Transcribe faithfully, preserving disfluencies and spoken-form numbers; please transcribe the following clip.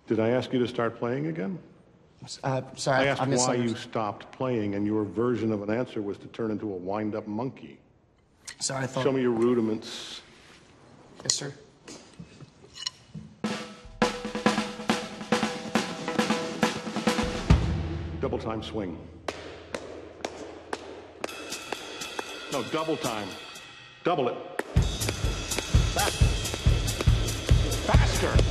Did I ask you to start playing again? Uh, sorry, I asked I why misunderstood. you stopped playing, and your version of an answer was to turn into a wind-up monkey. Sorry, I thought... Show me your rudiments. Yes, sir. Double time swing. No, double time. Double it. Faster. Faster.